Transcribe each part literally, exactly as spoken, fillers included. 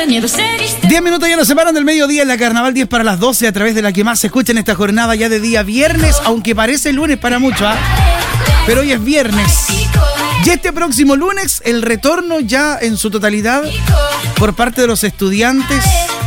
Diez minutos ya nos separan del mediodía en la Carnaval, diez para las doce, a través de la que más se escucha en esta jornada ya de día viernes, aunque parece lunes para muchos, ¿eh? Pero hoy es viernes. Y este próximo lunes, el retorno ya en su totalidad por parte de los estudiantes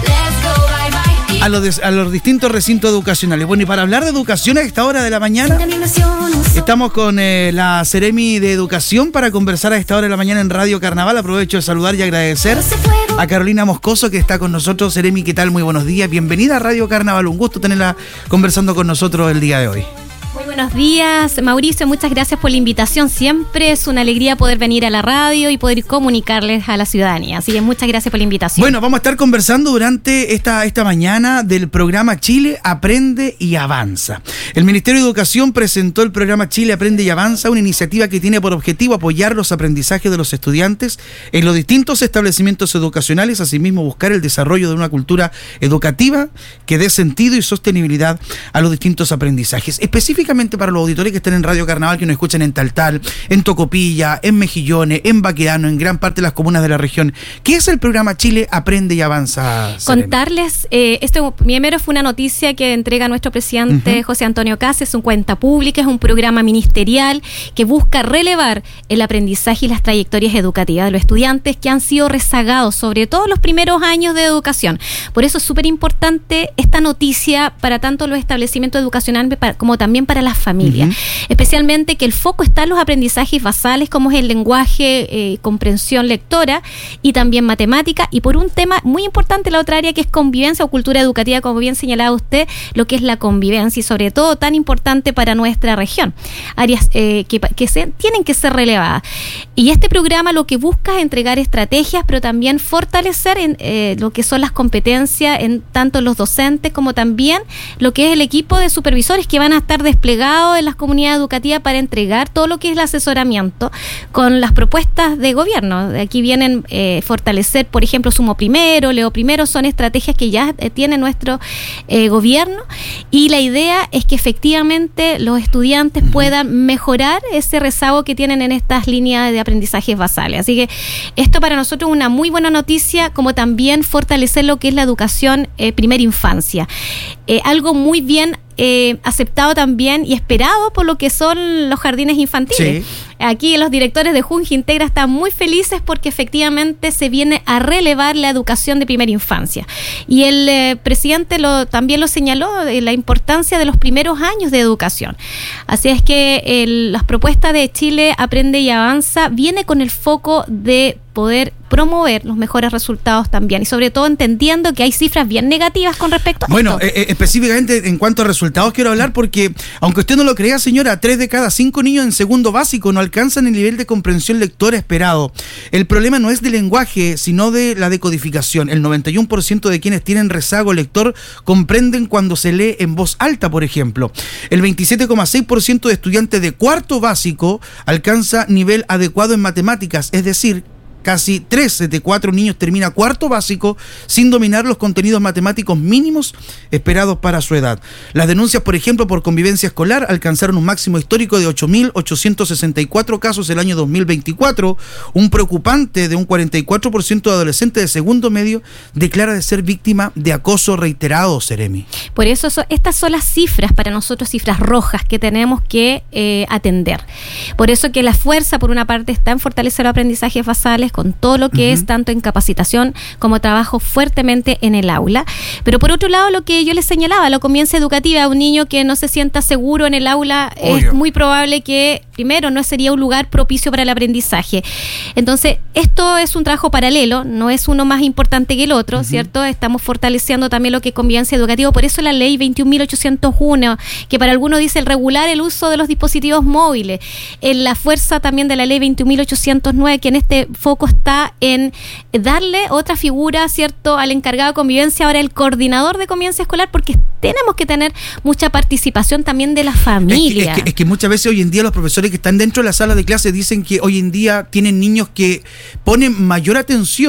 a los, de, a los distintos recintos educacionales. Bueno, y para hablar de educación a esta hora de la mañana, estamos con eh, la Seremi de Educación para conversar a esta hora de la mañana en Radio Carnaval. Aprovecho de saludar y agradecer a Carolina Moscoso, que está con nosotros. Seremi, ¿qué tal? Muy buenos días. Bienvenida a Radio Carnaval. Un gusto tenerla conversando con nosotros el día de hoy. Muy buenos días, Mauricio, muchas gracias por la invitación. Siempre es una alegría poder venir a la radio y poder comunicarles a la ciudadanía. Así que muchas gracias por la invitación. Bueno, vamos a estar conversando durante esta, esta mañana del programa Chile Aprende y Avanza. El Ministerio de Educación presentó el programa Chile Aprende y Avanza, una iniciativa que tiene por objetivo apoyar los aprendizajes de los estudiantes en los distintos establecimientos educacionales, asimismo buscar el desarrollo de una cultura educativa que dé sentido y sostenibilidad a los distintos aprendizajes. Específicamente para los auditores que estén en Radio Carnaval, que nos escuchan en Taltal, en Tocopilla, en Mejillones, en Baquedano, en gran parte de las comunas de la región. ¿Qué es el programa Chile Aprende y Avanza, Seremi? Contarles, eh, esto primero fue una noticia que entrega nuestro presidente uh-huh. José Antonio Kast. Es un cuenta pública, es un programa ministerial que busca relevar el aprendizaje y las trayectorias educativas de los estudiantes que han sido rezagados, sobre todo los primeros años de educación. Por eso es súper importante esta noticia para tanto los establecimientos educacionales como también para las familias, uh-huh. especialmente que el foco está en los aprendizajes basales como es el lenguaje, eh, comprensión lectora y también matemática, y por un tema muy importante la otra área que es convivencia o cultura educativa, como bien señalaba usted, lo que es la convivencia y sobre todo tan importante para nuestra región, áreas eh, que, que se, tienen que ser relevadas. Y este programa lo que busca es entregar estrategias, pero también fortalecer en, eh, lo que son las competencias en tanto los docentes como también lo que es el equipo de supervisores que van a estar desplegados en las comunidades educativas para entregar todo lo que es el asesoramiento con las propuestas de gobierno. De aquí vienen eh, fortalecer, por ejemplo, Sumo Primero, Leo Primero, son estrategias que ya eh, tiene nuestro eh, gobierno, y la idea es que efectivamente los estudiantes puedan mejorar ese rezago que tienen en estas líneas de aprendizajes basales. Así que esto para nosotros es una muy buena noticia, como también fortalecer lo que es la educación eh, primera infancia. Eh, algo muy bien Eh, aceptado también y esperado por lo que son los jardines infantiles. Sí. Aquí los directores de Junji Integra están muy felices porque efectivamente se viene a relevar la educación de primera infancia. Y el eh, presidente lo, también lo señaló, de la importancia de los primeros años de educación. Así es que el, las propuestas de Chile Aprende y Avanza viene con el foco de poder promover los mejores resultados también, y sobre todo entendiendo que hay cifras bien negativas con respecto a bueno, esto. Bueno, eh, específicamente en cuanto a resultados quiero hablar porque, aunque usted no lo crea, señora, tres de cada cinco niños en segundo básico no alcanzan el nivel de comprensión lectora esperado. El problema no es de lenguaje, sino de la decodificación. El noventa y uno por ciento de quienes tienen rezago lector comprenden cuando se lee en voz alta, por ejemplo. El veintisiete coma seis por ciento de estudiantes de cuarto básico alcanza nivel adecuado en matemáticas, es decir, casi tres de cuatro niños termina cuarto básico sin dominar los contenidos matemáticos mínimos esperados para su edad. Las denuncias, por ejemplo, por convivencia escolar alcanzaron un máximo histórico de ocho mil ochocientos sesenta y cuatro casos el año dos mil veinticuatro. Un preocupante de un cuarenta y cuatro por ciento de adolescentes de segundo medio declara de ser víctima de acoso reiterado, Seremi. Por eso so, estas son las cifras, para nosotros cifras rojas que tenemos que eh, atender. Por eso que la fuerza, por una parte, está en fortalecer los aprendizajes basales, con todo lo que uh-huh. es tanto en capacitación como trabajo fuertemente en el aula. Pero por otro lado, lo que yo les señalaba, la convivencia educativa, un niño que no se sienta seguro en el aula, Obvio. es muy probable que, primero, no sería un lugar propicio para el aprendizaje. Entonces, esto es un trabajo paralelo, no es uno más importante que el otro, uh-huh. ¿cierto? Estamos fortaleciendo también lo que es convivencia educativa, por eso la ley veintiún mil ochocientos uno, que para algunos dice el regular el uso de los dispositivos móviles, en la fuerza también de la ley veintiún mil ochocientos nueve, que en este foco está en darle otra figura, ¿cierto?, al encargado de convivencia, ahora el coordinador de convivencia escolar, porque tenemos que tener mucha participación también de la familia. Es que, es que, es que muchas veces hoy en día los profesores que están dentro de la sala de clase dicen que hoy en día tienen niños que ponen mayor atención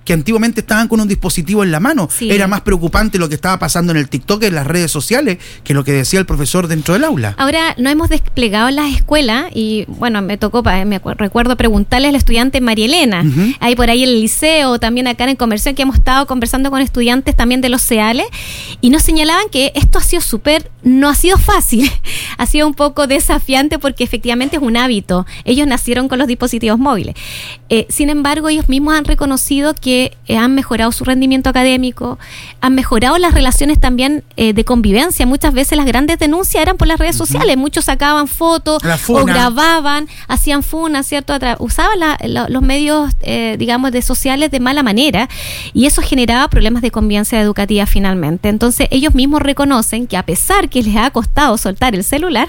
que antiguamente estaban con un dispositivo en la mano. Sí. Era más preocupante lo que estaba pasando en el TikTok, en las redes sociales, que lo que decía el profesor dentro del aula. Ahora, no hemos desplegado en las escuelas y, bueno, me tocó, me recuerdo preguntarle al estudiante María Elena, uh-huh. ahí por ahí en el liceo, también acá en Conversión, que hemos estado conversando con estudiantes también de los CEALES, y nos señalaban que esto ha sido súper, no ha sido fácil, ha sido un poco desafiante porque efectivamente es un hábito. Ellos nacieron con los dispositivos móviles. Eh, sin embargo, ellos mismos han reconocido que eh, han mejorado su rendimiento académico, han mejorado las relaciones también eh, de convivencia. Muchas veces las grandes denuncias eran por las redes uh-huh. sociales. Muchos sacaban fotos o grababan, hacían funas, ¿cierto? Atra- usaban la, la, los medios, eh, digamos, de sociales de mala manera, y eso generaba problemas de convivencia educativa finalmente. Entonces, ellos mismos reconocen que a pesar que les ha costado soltar el celular,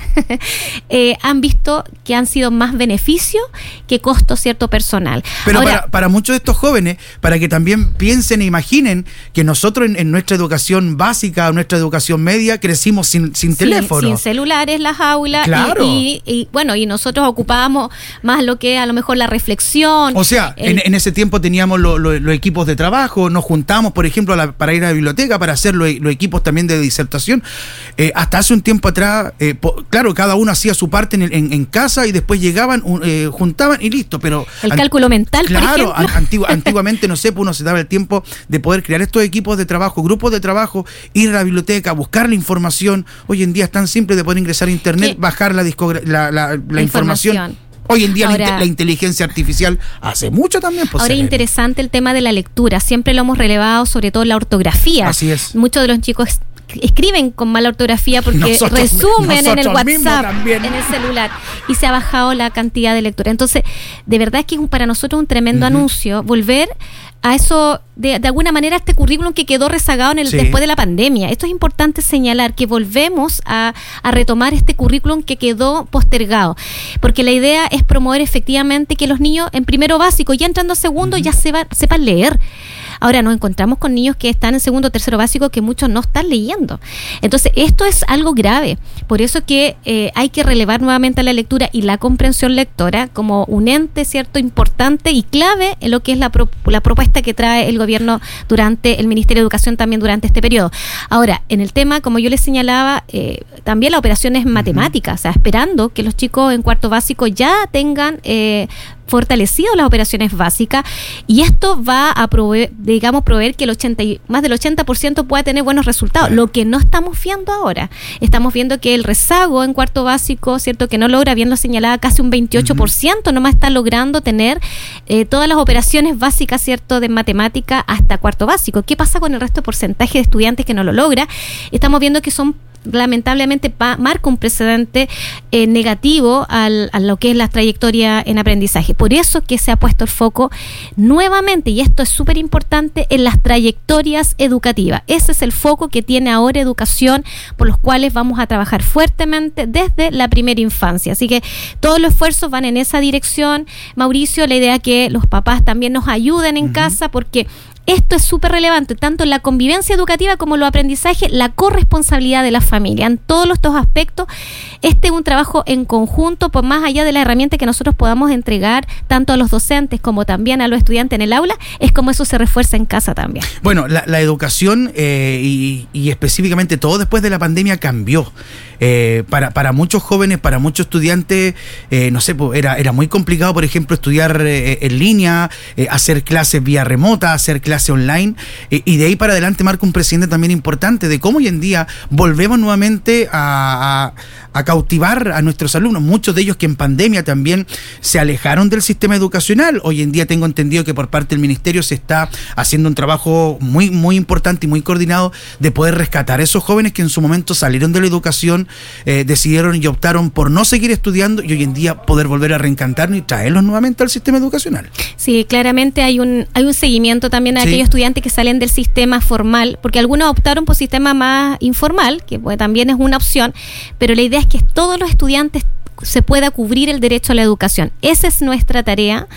eh, han visto que han sido más beneficio que costo, cierto, personal. Pero Ahora, para, para muchos de estos jóvenes, para que también piensen e imaginen que nosotros en, en nuestra educación básica, nuestra educación media, crecimos sin, sin teléfono. Sin celulares, las aulas. Claro. Y, y, y bueno, y nosotros ocupábamos más lo que a lo mejor la reflexión. O sea, el, en, en ese tiempo teníamos los lo, lo equipos de trabajo, nos juntamos, por ejemplo, a la, para ir a la biblioteca, para hacer los lo equipos también de disertación. Eh, hasta hace un tiempo atrás, eh, po, claro, cada uno hacía su parte en, en, en casa y después llegaban, eh, juntaban y listo. Pero el an- cálculo mental, claro, por ejemplo. Antigu- antiguamente, no sé, pues uno se daba el tiempo de poder crear estos equipos de trabajo, grupos de trabajo, ir a la biblioteca, buscar la información. Hoy en día es tan simple de poder ingresar a internet, ¿Qué? bajar la, discogra- la, la, la, la información. información. Hoy en día Ahora, la, la inteligencia artificial hace mucho también. Ahora es interesante el tema de la lectura. Siempre lo hemos relevado, sobre todo la ortografía. Así es. Muchos de los chicos escriben con mala ortografía porque nosotros, resumen en el WhatsApp, en el celular, y se ha bajado la cantidad de lectura. Entonces, de verdad es que es un, para nosotros un tremendo uh-huh. anuncio volver a eso, de, de alguna manera, este currículum que quedó rezagado en el, sí. después de la pandemia. Esto es importante señalar, que volvemos a, a retomar este currículum que quedó postergado, porque la idea es promover efectivamente que los niños en primero básico, ya entrando a segundo, uh-huh. ya sepan, sepan leer. Ahora nos encontramos con niños que están en segundo o tercero básico que muchos no están leyendo. Entonces, esto es algo grave. Por eso que eh, hay que relevar nuevamente la lectura y la comprensión lectora como un ente, ¿cierto?, importante y clave en lo que es la, pro- la propuesta que trae el gobierno durante el Ministerio de Educación también durante este periodo. Ahora, en el tema, como yo les señalaba, eh, también la operación es matemática, uh-huh. o sea, esperando que los chicos en cuarto básico ya tengan eh, fortalecido las operaciones básicas, y esto va a proveer, digamos, proveer que el ochenta y, más del ochenta por ciento pueda tener buenos resultados. Lo que no estamos viendo ahora, estamos viendo que el rezago en cuarto básico, cierto, que no logra, bien lo señalaba, casi un veintiocho por ciento, uh-huh. nomás está logrando tener eh, todas las operaciones básicas, cierto, de matemática hasta cuarto básico. ¿Qué pasa con el resto de porcentaje de estudiantes que no lo logra? Estamos viendo que son lamentablemente pa- marca un precedente eh, negativo al, a lo que es la trayectoria en aprendizaje. Por eso que se ha puesto el foco nuevamente, y esto es súper importante, en las trayectorias educativas. Ese es el foco que tiene ahora educación, por los cuales vamos a trabajar fuertemente desde la primera infancia. Así que todos los esfuerzos van en esa dirección, Mauricio. La idea es que los papás también nos ayuden en uh-huh. casa, porque esto es súper relevante, tanto en la convivencia educativa como en los aprendizajes, la corresponsabilidad de la familia. En todos estos aspectos, este es un trabajo en conjunto, por más allá de la herramienta que nosotros podamos entregar, tanto a los docentes como también a los estudiantes en el aula, es como eso se refuerza en casa también. Bueno, la, la educación eh, y, y específicamente todo después de la pandemia cambió. Eh, para, para muchos jóvenes, para muchos estudiantes, eh, no sé, era, era muy complicado, por ejemplo, estudiar eh, en línea, eh, hacer clases vía remota, hacer clases online, eh, y de ahí para adelante marca un precedente también importante de cómo hoy en día volvemos nuevamente a, a, a cautivar a nuestros alumnos, muchos de ellos que en pandemia también se alejaron del sistema educacional. Hoy en día tengo entendido que por parte del Ministerio se está haciendo un trabajo muy, muy importante y muy coordinado de poder rescatar a esos jóvenes que en su momento salieron de la educación, Eh, decidieron y optaron por no seguir estudiando, y hoy en día poder volver a reencantarnos y traerlos nuevamente al sistema educacional. Sí, claramente hay un hay un seguimiento también a sí. aquellos estudiantes que salen del sistema formal, porque algunos optaron por sistema más informal, que pues, también es una opción, pero la idea es que todos los estudiantes se pueda cubrir el derecho a la educación. Esa es nuestra tarea.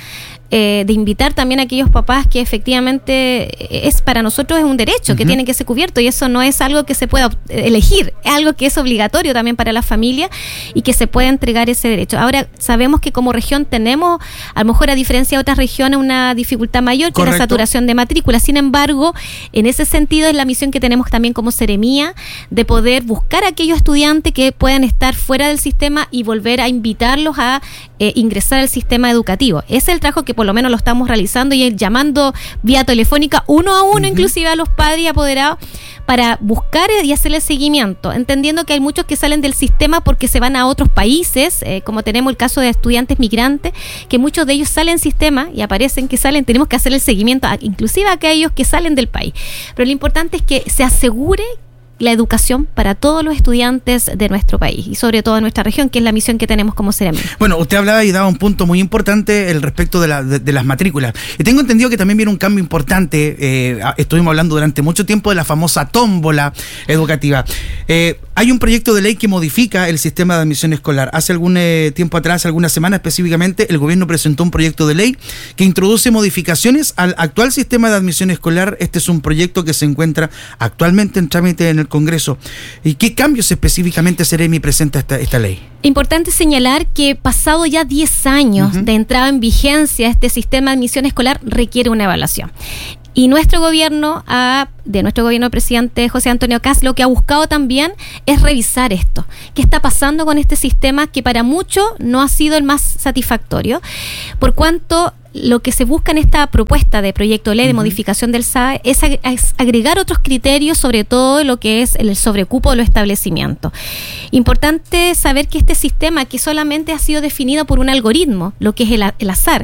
eh, de invitar también a aquellos papás que efectivamente es para nosotros es un derecho, uh-huh. que tiene que ser cubierto, y eso no es algo que se pueda elegir, es algo que es obligatorio también para la familia y que se puede entregar ese derecho. Ahora, sabemos que como región tenemos, a lo mejor a diferencia de otras regiones, una dificultad mayor, que es la saturación de matrícula. Sin embargo, en ese sentido es la misión que tenemos también como Seremía, de poder buscar a aquellos estudiantes que puedan estar fuera del sistema y volver a invitarlos a eh, ingresar al sistema educativo. Ese es el trabajo que por lo menos lo estamos realizando y llamando vía telefónica uno a uno, uh-huh. inclusive a los padres y apoderados, para buscar y hacerle seguimiento, entendiendo que hay muchos que salen del sistema porque se van a otros países, eh, como tenemos el caso de estudiantes migrantes, que muchos de ellos salen del sistema y aparecen que salen, tenemos que hacer el seguimiento, a, inclusive a aquellos que salen del país. Pero lo importante es que se asegure la educación para todos los estudiantes de nuestro país y sobre todo de nuestra región, que es la misión que tenemos como Seremía. Bueno, usted hablaba y daba un punto muy importante el respecto de, la, de, de las matrículas. Y tengo entendido que también viene un cambio importante. Eh, estuvimos hablando durante mucho tiempo de la famosa tómbola educativa. Eh, hay un proyecto de ley que modifica el sistema de admisión escolar. Hace algún eh, tiempo atrás, algunas semanas específicamente, el gobierno presentó un proyecto de ley que introduce modificaciones al actual sistema de admisión escolar. Este es un proyecto que se encuentra actualmente en trámite en el Congreso. ¿Y qué cambios específicamente Seremi presenta esta, esta ley? Importante señalar que pasado ya diez años uh-huh. de entrada en vigencia, este sistema de admisión escolar requiere una evaluación. Y nuestro gobierno, a, de nuestro gobierno del presidente José Antonio Kast, lo que ha buscado también es revisar esto. ¿Qué está pasando con este sistema que para muchos no ha sido el más satisfactorio? Por cuanto lo que se busca en esta propuesta de proyecto de ley de uh-huh. modificación del S A E es, ag- es agregar otros criterios, sobre todo lo que es el sobrecupo de los establecimientos. Importante saber que este sistema, que solamente ha sido definido por un algoritmo, lo que es el, el azar,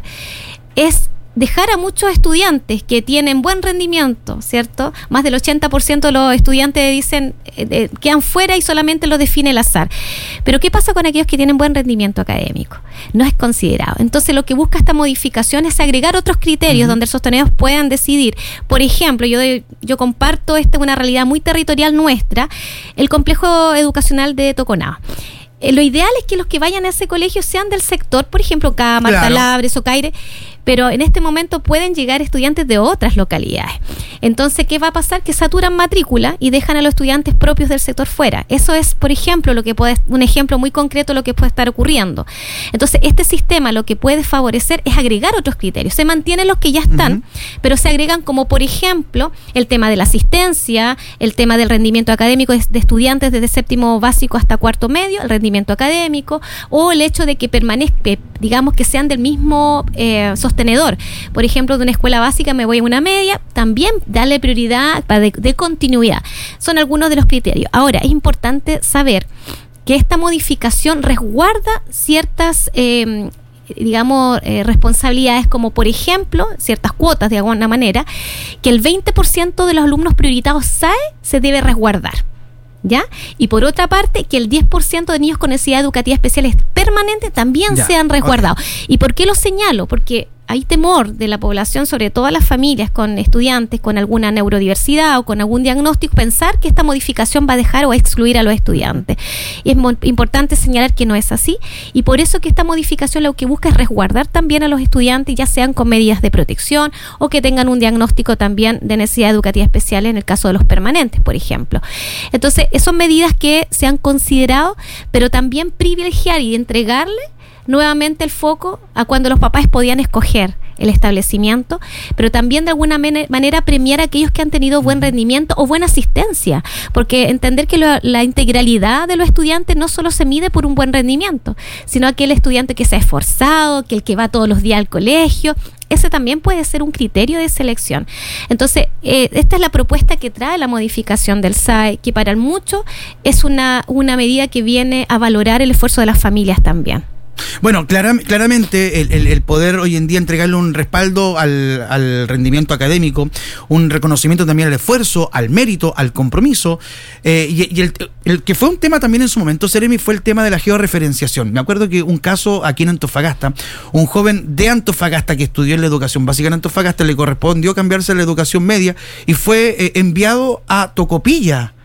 es dejar a muchos estudiantes que tienen buen rendimiento, ¿cierto? Más del ochenta por ciento de los estudiantes dicen eh, eh, quedan fuera y solamente lo define el azar. Pero ¿qué pasa con aquellos que tienen buen rendimiento académico? No es considerado. Entonces lo que busca esta modificación es agregar otros criterios uh-huh. donde los sostenidos puedan decidir. Por ejemplo, yo, yo comparto esta una realidad muy territorial nuestra, el complejo educacional de Toconao. Lo ideal es que los que vayan a ese colegio sean del sector, por ejemplo, Cámara, claro. Talabre, Socaire, pero en este momento pueden llegar estudiantes de otras localidades. Entonces, ¿qué va a pasar? Que saturan matrícula y dejan a los estudiantes propios del sector fuera. Eso es, por ejemplo, lo que puede, un ejemplo muy concreto de lo que puede estar ocurriendo. Entonces, este sistema lo que puede favorecer es agregar otros criterios. Se mantienen los que ya están, uh-huh. pero se agregan como, por ejemplo, el tema de la asistencia, el tema del rendimiento académico de estudiantes desde séptimo básico hasta cuarto medio, el rendimiento académico, o el hecho de que permanezca, digamos, que sean del mismo eh, sostenedor. Por ejemplo, de una escuela básica me voy a una media, también darle prioridad para de, de continuidad. Son algunos de los criterios. Ahora, es importante saber que esta modificación resguarda ciertas eh, digamos, eh, responsabilidades, como por ejemplo, ciertas cuotas de alguna manera, que el veinte por ciento de los alumnos prioritados S A E se debe resguardar. ¿Ya? Y por otra parte, que el diez por ciento de niños con necesidades educativas especiales permanentes también ya, sean resguardados. Okay. ¿Y por qué lo señalo? Porque hay temor de la población, sobre todo las familias con estudiantes con alguna neurodiversidad o con algún diagnóstico, pensar que esta modificación va a dejar o excluir a los estudiantes. Y es muy importante señalar que no es así, y por eso que esta modificación lo que busca es resguardar también a los estudiantes, ya sean con medidas de protección o que tengan un diagnóstico también de necesidad educativa especial en el caso de los permanentes, por ejemplo. Entonces, son medidas que se han considerado, pero también privilegiar y entregarle nuevamente el foco a cuando los papás podían escoger el establecimiento, pero también de alguna man- manera premiar a aquellos que han tenido buen rendimiento o buena asistencia, porque entender que lo, la integralidad de los estudiantes no solo se mide por un buen rendimiento, sino aquel estudiante que se ha esforzado, que el que va todos los días al colegio, ese también puede ser un criterio de selección. Entonces, eh, esta es la propuesta que trae la modificación del S A E, que para muchos es una, una medida que viene a valorar el esfuerzo de las familias también. Bueno, clara, claramente el, el, el poder hoy en día entregarle un respaldo al, al rendimiento académico, un reconocimiento también al esfuerzo, al mérito, al compromiso, eh, y, y el, el que fue un tema también en su momento, Seremi, fue el tema de la georreferenciación. Me acuerdo que un caso aquí en Antofagasta, un joven de Antofagasta que estudió en la educación básica en Antofagasta, le correspondió cambiarse a la educación media y fue eh, enviado a Tocopilla,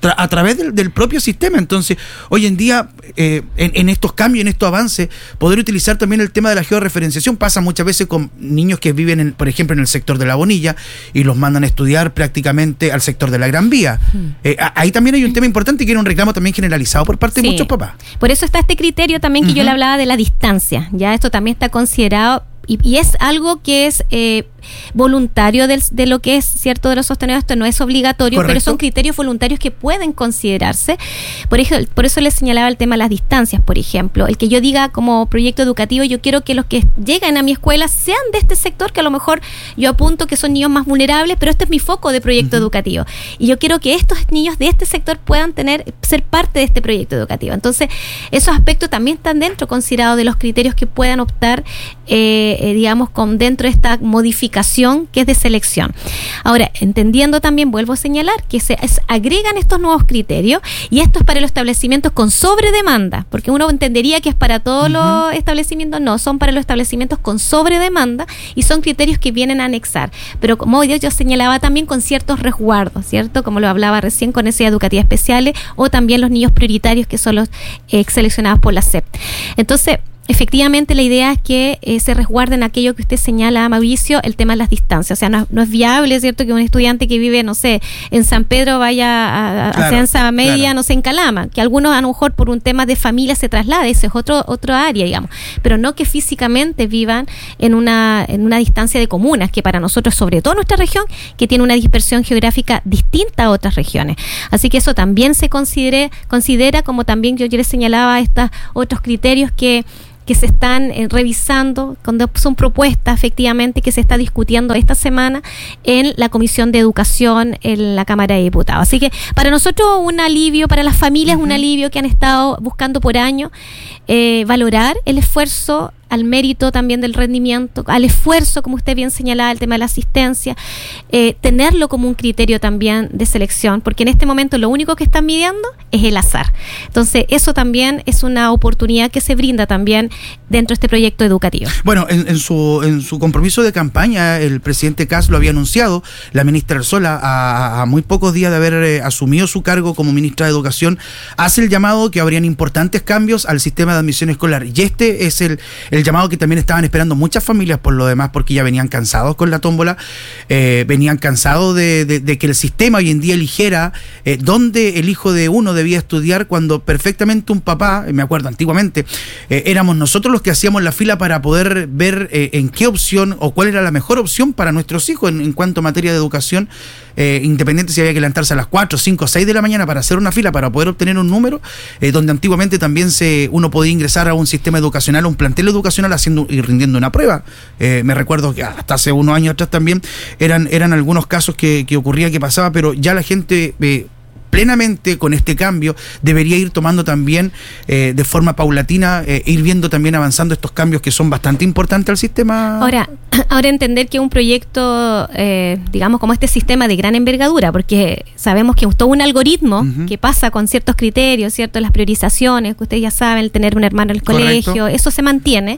tra- a través del, del propio sistema. Entonces, hoy en día, eh, en, en estos cambios, en estos avances, poder utilizar también el tema de la georreferenciación pasa muchas veces con niños que viven, en, por ejemplo, en el sector de La Bonilla y los mandan a estudiar prácticamente al sector de la Gran Vía. Mm. Eh, ahí también hay un tema importante que era un reclamo también generalizado por parte sí. de muchos papás. Por eso está este criterio también que uh-huh. yo le hablaba de la distancia. Ya esto también está considerado y, y es algo que es eh, voluntario del, de lo que es cierto de los sostenidos. Esto no es obligatorio, correcto, pero son criterios voluntarios que pueden considerarse. Por eso, por eso les señalaba el tema de las distancias, por ejemplo. El que yo diga como proyecto educativo, yo quiero que los que lleguen a mi escuela sean de este sector, que a lo mejor yo apunto que son niños más vulnerables, pero este es mi foco de proyecto uh-huh. educativo. Y yo quiero que estos niños de este sector puedan tener ser parte de este proyecto educativo. Entonces, esos aspectos también están dentro, considerados de los criterios que puedan optar, eh, eh, digamos, con dentro de esta modificación que es de selección. Ahora, entendiendo también, vuelvo a señalar, que se es, agregan estos nuevos criterios, y esto es para los establecimientos con sobredemanda, porque uno entendería que es para todos uh-huh. los establecimientos. No, son para los establecimientos con sobredemanda, y son criterios que vienen a anexar, pero como hoy yo señalaba también con ciertos resguardos, ¿cierto? Como lo hablaba recién con necesidades educativas especiales, o también los niños prioritarios, que son los eh, seleccionados por la S E P. Entonces, efectivamente, la idea es que eh, se resguarden aquello que usted señala, Mauricio, el tema de las distancias. O sea, no, no es viable, ¿cierto?, que un estudiante que vive, no sé, en San Pedro vaya a, a claro, Ciencia Media, claro. no sé, en Calama. Que algunos, a lo mejor, por un tema de familia se traslade, ese es otro, otro área, digamos. Pero no que físicamente vivan en una, en una distancia de comunas, que para nosotros, sobre todo nuestra región, que tiene una dispersión geográfica distinta a otras regiones. Así que eso también se considere, considera, como también yo, yo les señalaba, estos otros criterios que que se están eh, revisando, cuando son propuestas efectivamente que se está discutiendo esta semana en la Comisión de Educación en la Cámara de Diputados. Así que para nosotros un alivio, para las familias uh-huh. un alivio que han estado buscando por años, eh, valorar el esfuerzo, al mérito también del rendimiento, al esfuerzo, como usted bien señalaba, el tema de la asistencia, eh, tenerlo como un criterio también de selección, porque en este momento lo único que están midiendo es el azar. Entonces, eso también es una oportunidad que se brinda también dentro de este proyecto educativo. Bueno, en, en su en su compromiso de campaña, el presidente Kast lo había anunciado, la ministra Arzola, a, a muy pocos días de haber eh, asumido su cargo como ministra de Educación, hace el llamado que habrían importantes cambios al sistema de admisión escolar, y este es el, el llamado que también estaban esperando muchas familias por lo demás, porque ya venían cansados con la tómbola, eh, venían cansados de, de, de que el sistema hoy en día eligiera eh, dónde el hijo de uno debía estudiar, cuando perfectamente un papá, me acuerdo antiguamente, eh, éramos nosotros los que hacíamos la fila para poder ver eh, en qué opción o cuál era la mejor opción para nuestros hijos en, en cuanto a materia de educación, eh, independiente si había que levantarse a las cuatro, cinco, seis de la mañana para hacer una fila para poder obtener un número, eh, donde antiguamente también se uno podía ingresar a un sistema educacional, a un plantel educacional haciendo y rindiendo una prueba. Eh, me recuerdo que hasta hace unos años atrás también eran, eran algunos casos que, que ocurría, que pasaba, pero ya la gente eh, plenamente con este cambio debería ir tomando también eh, de forma paulatina, eh, ir viendo también avanzando estos cambios que son bastante importantes al sistema. Ahora, ahora entender que un proyecto, eh, digamos, como este sistema de gran envergadura, porque sabemos que es todo un algoritmo uh-huh. que pasa con ciertos criterios, cierto, las priorizaciones, que ustedes ya saben, el tener un hermano en el colegio, correcto, eso se mantiene.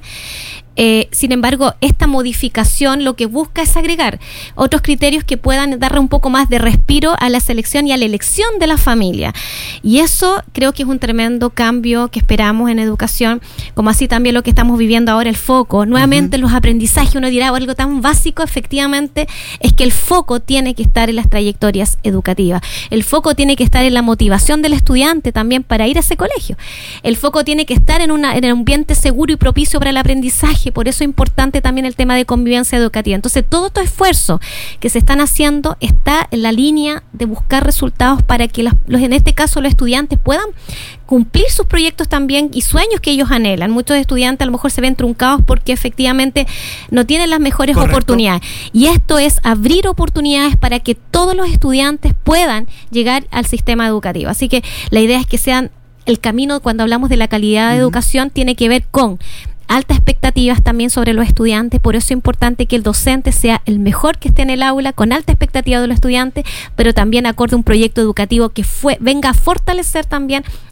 Eh, sin embargo, esta modificación lo que busca es agregar otros criterios que puedan darle un poco más de respiro a la selección y a la elección de la familia. Y eso creo que es un tremendo cambio que esperamos en educación, como así también lo que estamos viviendo ahora, el foco. Nuevamente, uh-huh. los aprendizajes, uno dirá, algo tan básico, efectivamente, es que el foco tiene que estar en las trayectorias educativas. El foco tiene que estar en la motivación del estudiante también para ir a ese colegio. El foco tiene que estar en, una, en un ambiente seguro y propicio para el aprendizaje. Por eso es importante también el tema de convivencia educativa. Entonces, todo estos esfuerzos que se están haciendo está en la línea de buscar resultados para que los, los en este caso los estudiantes puedan cumplir sus proyectos también y sueños que ellos anhelan. Muchos estudiantes a lo mejor se ven truncados porque efectivamente no tienen las mejores Correcto. Oportunidades. Y esto es abrir oportunidades para que todos los estudiantes puedan llegar al sistema educativo. Así que la idea es que sean el camino, cuando hablamos de la calidad de uh-huh. educación, tiene que ver con altas expectativas también sobre los estudiantes. Por eso es importante que el docente sea el mejor que esté en el aula, con alta expectativa de los estudiantes, pero también acorde a un proyecto educativo que fue, venga a fortalecer también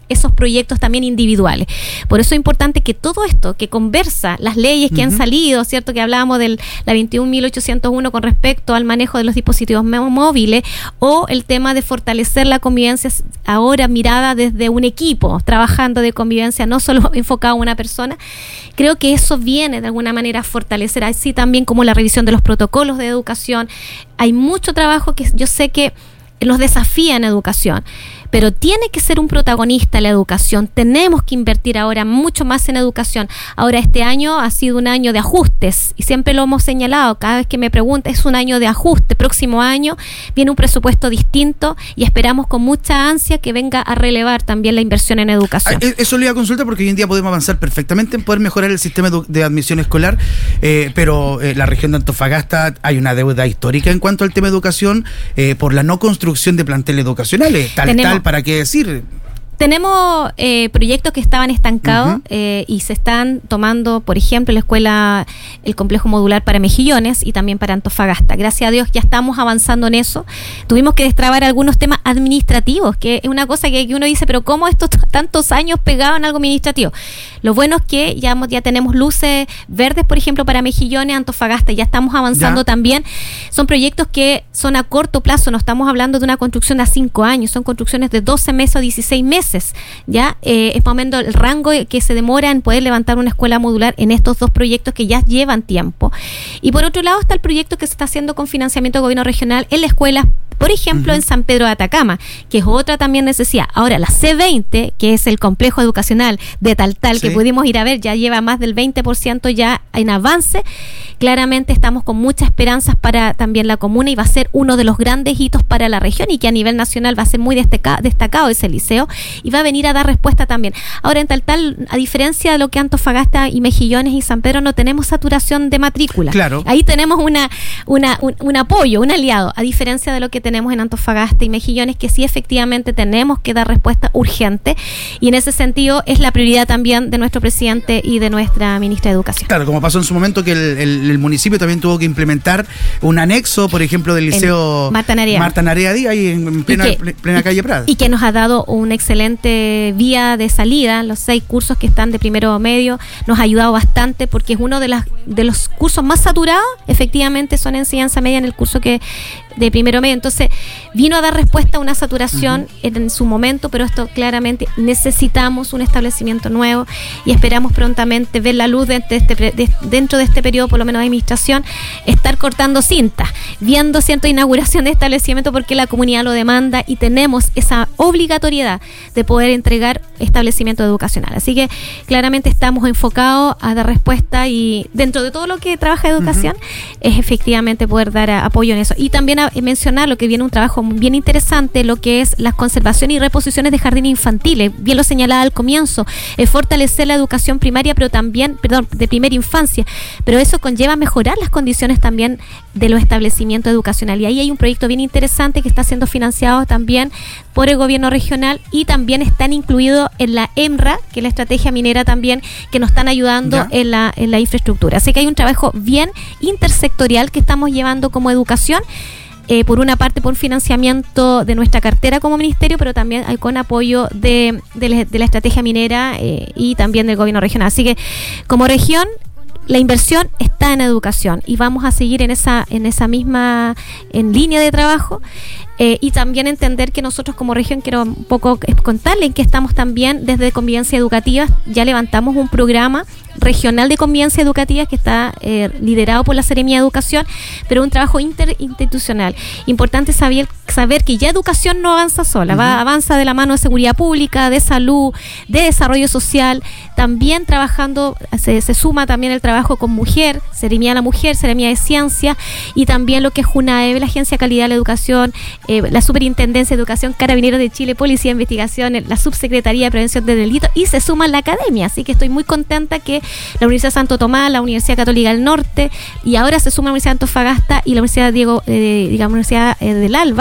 esos proyectos también individuales. Por eso es importante que todo esto que conversa, las leyes que uh-huh. han salido, ¿cierto? Que hablábamos de la veintiún mil ochocientos uno con respecto al manejo de los dispositivos móviles, o el tema de fortalecer la convivencia ahora mirada desde un equipo, trabajando de convivencia, no solo enfocado a una persona. Creo que eso viene de alguna manera a fortalecer, así también como la revisión de los protocolos de educación. Hay mucho trabajo que yo sé que nos desafía en educación, pero tiene que ser un protagonista la educación. Tenemos que invertir ahora mucho más en educación. Ahora, este año ha sido un año de ajustes y siempre lo hemos señalado. Cada vez que me preguntan, es un año de ajuste. Próximo año viene un presupuesto distinto y esperamos con mucha ansia que venga a relevar también la inversión en educación. Ah, eso le iba a consultar porque hoy en día podemos avanzar perfectamente en poder mejorar el sistema de admisión escolar, eh, pero eh, la región de Antofagasta hay una deuda histórica en cuanto al tema de educación eh, por la no construcción de planteles educacionales. Tal, Tenemos, tal, ¿para qué decir? Tenemos eh, proyectos que estaban estancados uh-huh. eh, y se están tomando, por ejemplo, la escuela, el complejo modular para Mejillones y también para Antofagasta. Gracias a Dios ya estamos avanzando en eso. Tuvimos que destrabar algunos temas administrativos, que es una cosa que, que uno dice, pero ¿cómo estos t- tantos años pegados en algo administrativo? Lo bueno es que ya, ya tenemos luces verdes, por ejemplo, para Mejillones, Antofagasta, ya estamos avanzando ya. También. Son proyectos que son a corto plazo, no estamos hablando de una construcción de a cinco años, son construcciones de doce meses o dieciséis meses. Ya eh, es más o menos el rango que se demora en poder levantar una escuela modular en estos dos proyectos que ya llevan tiempo. Y por otro lado está el proyecto que se está haciendo con financiamiento del gobierno regional en la escuela, por ejemplo, uh-huh. en San Pedro de Atacama, que es otra también necesidad. Ahora, la C veinte, que es el complejo educacional de Taltal, sí. que pudimos ir a ver, ya lleva más del veinte por ciento ya en avance. Claramente estamos con muchas esperanzas para también la comuna y va a ser uno de los grandes hitos para la región y que a nivel nacional va a ser muy destaca- destacado ese liceo y va a venir a dar respuesta también. Ahora, en Taltal, a diferencia de lo que Antofagasta y Mejillones y San Pedro, no tenemos saturación de matrícula. Claro. Ahí tenemos una, una un, un apoyo, un aliado, a diferencia de lo que tenemos en Antofagasta y Mejillones, que sí efectivamente tenemos que dar respuesta urgente, y en ese sentido es la prioridad también de nuestro presidente y de nuestra ministra de Educación. Claro, como pasó en su momento que el, el, el municipio también tuvo que implementar un anexo, por ejemplo, del liceo Marta Narea, Marta Narea Díaz, ahí en plena, que, plena calle Prada. Y que nos ha dado una excelente vía de salida. Los seis cursos que están de primero medio nos ha ayudado bastante, porque es uno de, las, de los cursos más saturados, efectivamente son enseñanza media en el curso que de primero medio. Entonces vino a dar respuesta a una saturación uh-huh. en, en su momento, pero esto claramente necesitamos un establecimiento nuevo y esperamos prontamente ver la luz de este, de, dentro de este periodo, por lo menos de administración, estar cortando cintas, viendo cierta inauguración de establecimiento porque la comunidad lo demanda y tenemos esa obligatoriedad de poder entregar establecimiento educacional. Así que claramente estamos enfocados a dar respuesta, y dentro de todo lo que trabaja educación uh-huh. es efectivamente poder dar a, apoyo en eso. Y también a, mencionar lo que viene un trabajo bien interesante, lo que es las conservaciones y reposiciones de jardines infantiles. Bien lo señalaba al comienzo, es fortalecer la educación primaria, pero también, perdón, de primera infancia, pero eso conlleva mejorar las condiciones también de los establecimientos educacionales. Y ahí hay un proyecto bien interesante que está siendo financiado también por el gobierno regional y también están incluidos en la EMRA, que es la estrategia minera también, que nos están ayudando en la, en la infraestructura. Así que hay un trabajo bien intersectorial que estamos llevando como educación. Eh, por una parte por financiamiento de nuestra cartera como ministerio, pero también hay con apoyo de, de, la, de la estrategia minera eh, y también del gobierno regional. Así que como región la inversión está en educación y vamos a seguir en esa en esa misma en línea de trabajo. Eh, y también entender que nosotros como región, quiero un poco contarles que estamos también desde Convivencia Educativa, ya levantamos un programa regional de convivencia educativa que está eh, liderado por la Seremía de Educación, pero un trabajo interinstitucional. Importante saber, saber que ya educación no avanza sola, uh-huh. va, avanza de la mano de seguridad pública, de salud, de desarrollo social, también trabajando, se, se suma también el trabajo con mujer, Seremía de la Mujer, Seremía de Ciencia, y también lo que es JUNAEB, la Agencia de Calidad de la Educación, Eh, la Superintendencia de Educación, Carabineros de Chile, Policía de Investigación, la Subsecretaría de Prevención de Delitos, y se suma la academia. Así que estoy muy contenta que la Universidad Santo Tomás, la Universidad Católica del Norte, y ahora se suma la Universidad de Antofagasta y la Universidad Diego, eh, digamos, Universidad eh, del Alba,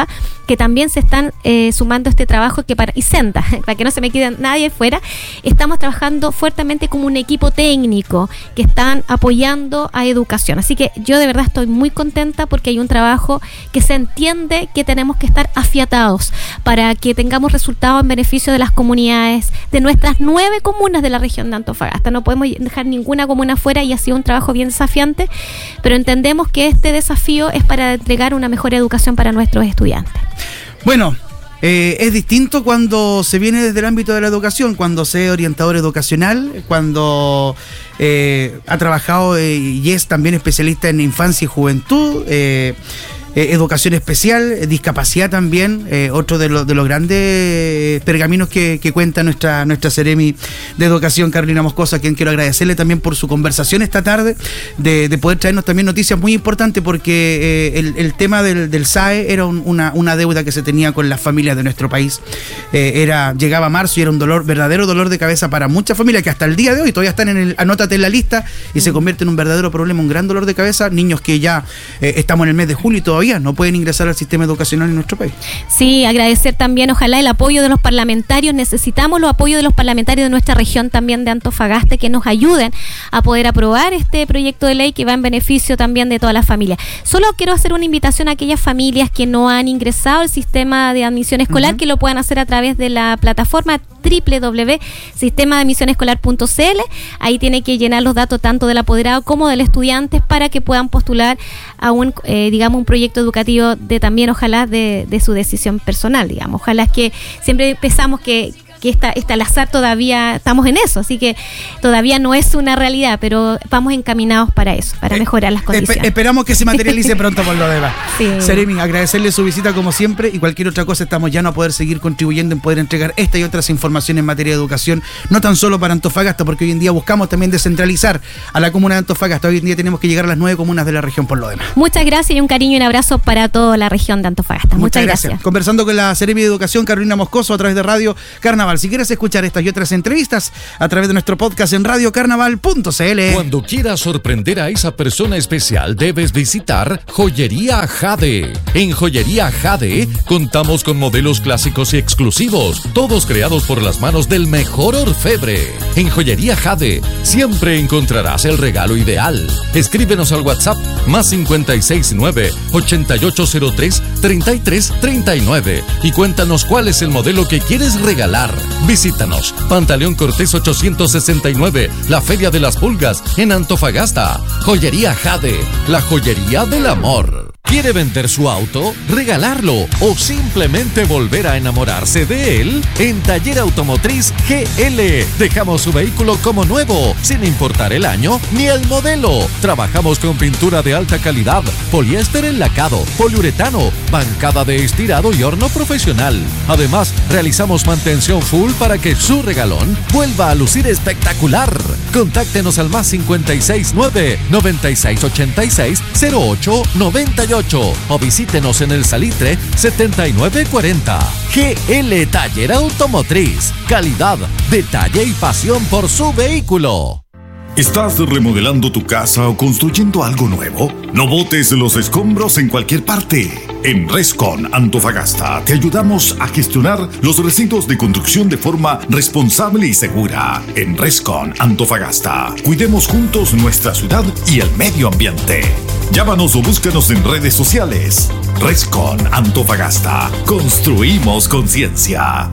que también se están eh, sumando a este trabajo que para, y Senda, para que no se me quede nadie fuera, estamos trabajando fuertemente como un equipo técnico que están apoyando a educación. Así que yo de verdad estoy muy contenta porque hay un trabajo que se entiende que tenemos que estar afiatados para que tengamos resultados en beneficio de las comunidades, de nuestras nueve comunas de la región de Antofagasta. No podemos dejar ninguna comuna fuera y ha sido un trabajo bien desafiante, pero entendemos que este desafío es para entregar una mejor educación para nuestros estudiantes. Bueno, eh, es distinto cuando se viene desde el ámbito de la educación, cuando se es orientador educacional, cuando eh, ha trabajado eh, y es también especialista en infancia y juventud, eh, Eh, educación especial, eh, discapacidad también, eh, otro de, lo, de los grandes pergaminos que, que cuenta nuestra nuestra Seremi de Educación, Carolina Moscoso, a quien quiero agradecerle también por su conversación esta tarde, de, de poder traernos también noticias muy importantes, porque eh, el, el tema del, del S A E era un, una, una deuda que se tenía con las familias de nuestro país. Eh, era llegaba marzo y era un dolor, verdadero dolor de cabeza para muchas familias que hasta el día de hoy todavía están en el, anótate en la lista, y se convierte en un verdadero problema, un gran dolor de cabeza. Niños que ya eh, estamos en el mes de julio y todavía no pueden ingresar al sistema educacional en nuestro país. Sí, agradecer también, ojalá, el apoyo de los parlamentarios. Necesitamos los apoyos de los parlamentarios de nuestra región también de Antofagasta, que nos ayuden a poder aprobar este proyecto de ley que va en beneficio también de todas las familias. Solo quiero hacer una invitación a aquellas familias que no han ingresado al sistema de admisión escolar, uh-huh. que lo puedan hacer a través de la plataforma doble u doble u doble u punto sistema de admisión escolar punto c l. Ahí tiene que llenar los datos tanto del apoderado como del estudiante para que puedan postular a un, eh, digamos, un proyecto educativo de también, ojalá, de, de su decisión personal, digamos. Ojalá que siempre pensamos que que está, está al azar, todavía estamos en eso, así que todavía no es una realidad, pero vamos encaminados para eso, para mejorar las condiciones. Eh, esperamos que se materialice pronto por lo demás. Sí. Seremi, agradecerle su visita como siempre, y cualquier otra cosa estamos ya a poder seguir contribuyendo en poder entregar esta y otras informaciones en materia de educación, no tan solo para Antofagasta, porque hoy en día buscamos también descentralizar a la comuna de Antofagasta. Hoy en día tenemos que llegar a las nueve comunas de la región por lo demás. Muchas gracias y un cariño y un abrazo para toda la región de Antofagasta. Muchas, Muchas gracias. gracias. Conversando con la Seremi de Educación, Carolina Moscoso, a través de Radio Carnaval. Si quieres escuchar estas y otras entrevistas, a través de nuestro podcast en radio carnaval punto c l. Cuando quieras sorprender a esa persona especial, debes visitar Joyería Jade. En Joyería Jade contamos con modelos clásicos y exclusivos, todos creados por las manos del mejor orfebre. En Joyería Jade siempre encontrarás el regalo ideal. Escríbenos al WhatsApp más cincuenta y seis nueve, ochenta y ocho cero tres, treinta y tres treinta y nueve y cuéntanos cuál es el modelo que quieres regalar. Visítanos, Pantaleón Cortés ochocientos sesenta y nueve, la Feria de las Pulgas, en Antofagasta. Joyería Jade, la joyería del amor. ¿Quiere vender su auto, regalarlo o simplemente volver a enamorarse de él? En Taller Automotriz G L dejamos su vehículo como nuevo, sin importar el año ni el modelo. Trabajamos con pintura de alta calidad, poliéster enlacado, poliuretano, bancada de estirado y horno profesional. Además, realizamos mantención full para que su regalón vuelva a lucir espectacular. Contáctenos al más cincuenta y seis nueve, noventa y seis ochenta y seis, cero ocho noventa y ocho o visítenos en el Salitre setenta y nueve cuarenta. G L Taller Automotriz, calidad, detalle y pasión por su vehículo. ¿Estás remodelando tu casa o construyendo algo nuevo? No botes los escombros en cualquier parte. En Rescon Antofagasta te ayudamos a gestionar los residuos de construcción de forma responsable y segura. En Rescon Antofagasta, cuidemos juntos nuestra ciudad y el medio ambiente. Llámanos o búscanos en redes sociales. Rescon Antofagasta, construimos conciencia.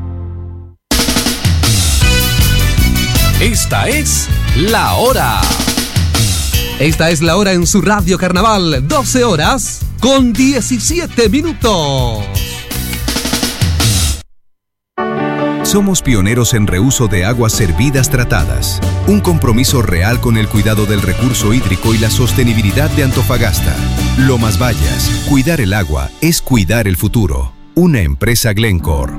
Esta es La Hora. Esta es la hora en su Radio Carnaval, doce horas con diecisiete minutos. Somos pioneros en reuso de aguas servidas tratadas. Un compromiso real con el cuidado del recurso hídrico y la sostenibilidad de Antofagasta. Lomas Vallas, cuidar el agua es cuidar el futuro. Una empresa Glencore.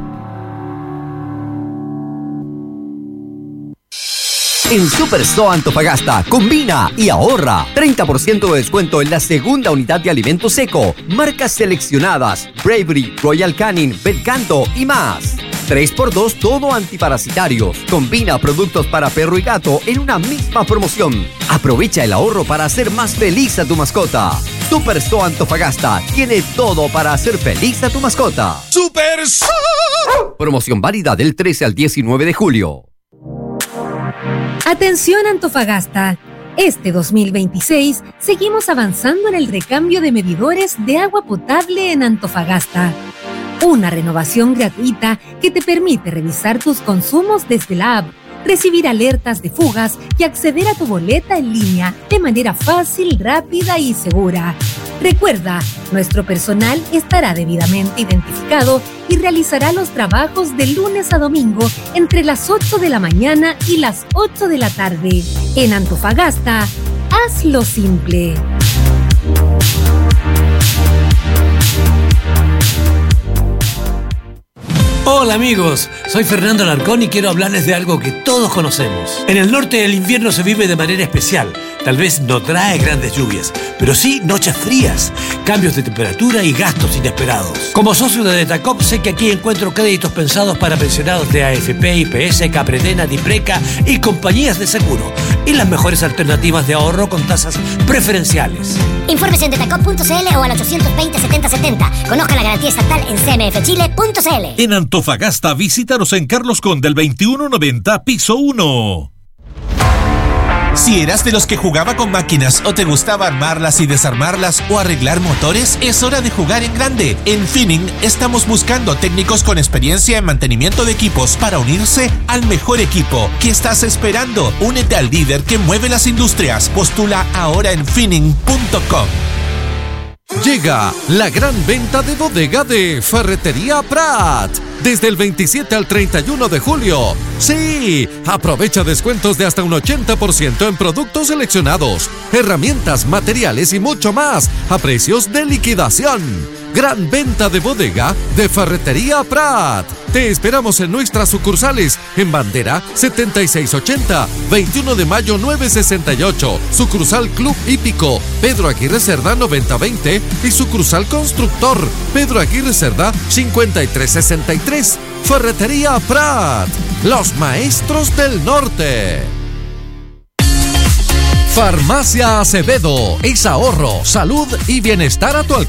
En Superstore Antofagasta, combina y ahorra. treinta por ciento de descuento en la segunda unidad de alimento seco. Marcas seleccionadas, Bravery, Royal Canin, Belcanto y más. tres por dos todo antiparasitarios. Combina productos para perro y gato en una misma promoción. Aprovecha el ahorro para hacer más feliz a tu mascota. Super Store Antofagasta tiene todo para hacer feliz a tu mascota. Super Promoción válida del trece al diecinueve de julio. Atención Antofagasta. Este dos mil veintiséis seguimos avanzando en el recambio de medidores de agua potable en Antofagasta. Una renovación gratuita que te permite revisar tus consumos desde la app, recibir alertas de fugas y acceder a tu boleta en línea de manera fácil, rápida y segura. Recuerda, nuestro personal estará debidamente identificado y realizará los trabajos de lunes a domingo entre las ocho de la mañana y las ocho de la tarde. En Antofagasta, hazlo simple. Hola amigos, soy Fernando Alarcón y quiero hablarles de algo que todos conocemos. En el norte el invierno se vive de manera especial. Tal vez no trae grandes lluvias, pero sí noches frías, cambios de temperatura y gastos inesperados. Como socio de Detacop sé que aquí encuentro créditos pensados para pensionados de A F P, I P S, Capredena, Dipreca y compañías de seguro. Y las mejores alternativas de ahorro con tasas preferenciales. Infórmese en detacop punto c l o al ochocientos veinte, setenta setenta. Conozca la garantía estatal en c m f chile punto c l. En Antofagasta, visítanos en Carlos Conde, el veintiuno noventa, piso uno. Si eras de los que jugaba con máquinas o te gustaba armarlas y desarmarlas o arreglar motores, es hora de jugar en grande. En Finning estamos buscando técnicos con experiencia en mantenimiento de equipos para unirse al mejor equipo. ¿Qué estás esperando? Únete al líder que mueve las industrias. Postula ahora en finning punto com. Llega la gran venta de bodega de Ferretería Prat. Desde el veintisiete al treinta y uno de julio. Sí, aprovecha descuentos de hasta un ochenta por ciento en productos seleccionados, herramientas, materiales y mucho más a precios de liquidación. Gran venta de bodega de Ferretería Prat. Te esperamos en nuestras sucursales en Bandera setenta y seis ochenta, veintiuno de mayo nueve sesenta y ocho, sucursal Club Hípico, Pedro Aguirre Cerda noventa veinte y sucursal Constructor, Pedro Aguirre Cerda cincuenta y tres sesenta y tres. Ferretería Prat, los maestros del norte. Farmacia Acevedo es ahorro, salud y bienestar a tu alcance.